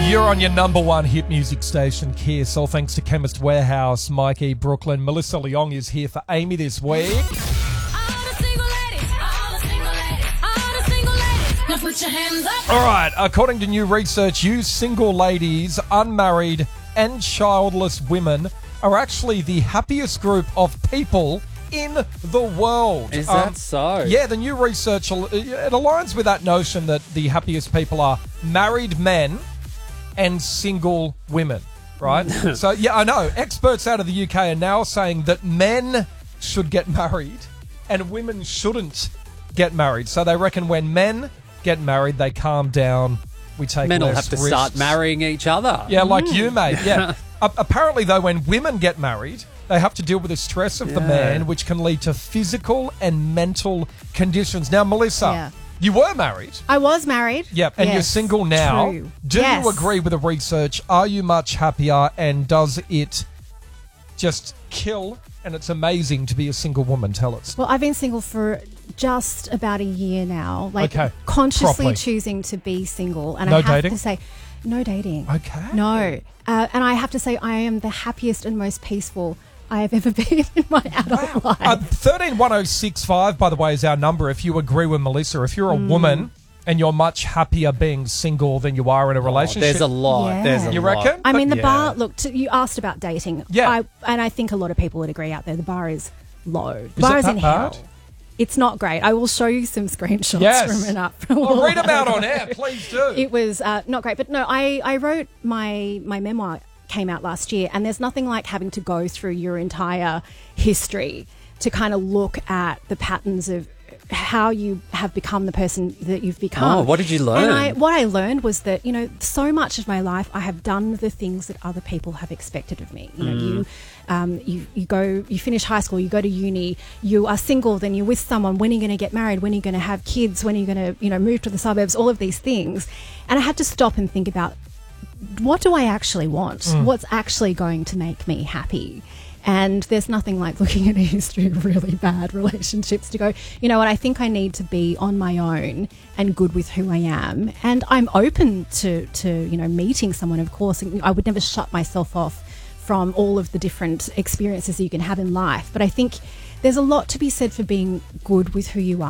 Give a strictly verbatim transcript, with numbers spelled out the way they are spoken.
You're on your number one hit music station, Kiss. All thanks to Chemist Warehouse, Mikey, Brooklyn. Melissa Leong is here for Amy this week. All right, according to new research, you single ladies, unmarried and childless women are actually the happiest group of people in the world. Is Um, that so? Yeah, the new research, it aligns with that notion that the happiest people are married men and single women, right? So, yeah, I know. Experts out of the U K are now saying that men should get married and women shouldn't get married. So they reckon when men get married, they calm down, we take Men will less have to risks. start marrying each other. Yeah, like you, mate. Yeah. A- apparently, though, when women get married, they have to deal with the stress of the Yeah. man, which can lead to physical and mental conditions. Now, Melissa, Yeah. you were married. I was married. Yep, and Yes, you're single now. true. Do Yes. you agree with the research? Are you much happier, and does it just kill? And it's amazing to be a single woman. Tell us. Well, I've been single for just about a year now. Like Okay, consciously properly. choosing to be single, and No I have dating? to say, no dating. Okay. No, uh, and I have to say, I am the happiest and most peaceful I have ever been in my adult life. Uh, thirteen one oh six five, by the way, is our number. If you agree with Melissa, if you're a woman and you're much happier being single than you are in a relationship, There's a lot. Yeah. There's a You lot. reckon? I mean, the Yeah. bar. Look, to, you asked about dating. Yeah. I, and I think a lot of people would agree out there. The bar is low. The Is bar it is that in bad? hell. It's not great. I will show you some screenshots Yes. from it up. Well, read them out on air, please do. It was uh, not great, but no, I, I wrote my my memoir came out last year, and there's nothing like having to go through your entire history to kind of look at the patterns of how you have become the person that you've become. Oh, what did you learn? And I, what I learned was that, you know, so much of my life I have done the things that other people have expected of me. You know, you, um, you you go, you finish high school, you go to uni, you are single, then you're with someone. When are you going to get married? When are you going to have kids? When are you going to, you know, move to the suburbs? All of these things, and I had to stop and think about, what do I actually want? What's actually going to make me happy? And there's nothing like looking at a history of really bad relationships to go, you know what, I think I need to be on my own and good with who I am. And I'm open to, to you know, meeting someone, of course. I would never shut myself off from all of the different experiences you can have in life. But I think there's a lot to be said for being good with who you are.